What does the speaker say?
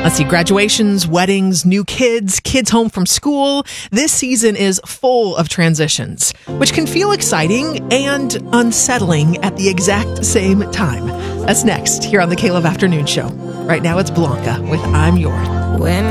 Let's see, graduations, weddings, new kids, kids home from school. This season is full of transitions, which can feel exciting and unsettling at the exact same time. That's next here on the K-Love Afternoon Show. Right now it's Blanca with I'm Yours. When